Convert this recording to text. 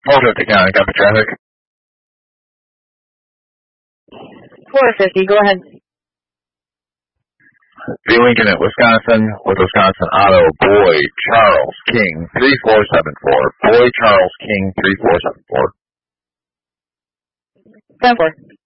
450 County, copy traffic. 450, go ahead. B. Lincoln at Wisconsin with Wisconsin Auto, Boy Charles King 3474. Boy Charles King 3474. 10-4.